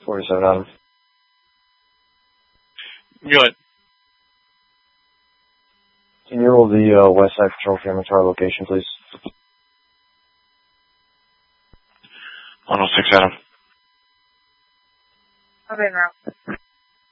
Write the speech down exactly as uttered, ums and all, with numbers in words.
forty-seven Adam. Go ahead. Can you roll the uh, West Side Patrol camera to our location, please? one oh six Adam. I'm in route.